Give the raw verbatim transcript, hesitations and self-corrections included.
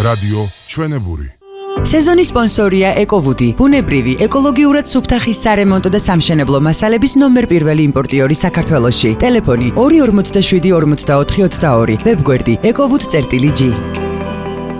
რადიო ჩვენებური. სეზონის სპონსორია ეკოვუდი, ბუნებრივი, ეკოლოგიურად სუფთახის სარემონტო და სამშენებლო მასალების ნომერ პირველი იმპორტიორი საქართველოში. ტელეფონი ორი ორმოცდაშვიდი ორმოცდაოთხი ოცდაორი, ვებგვერდი ეკოვუდ.ჟი.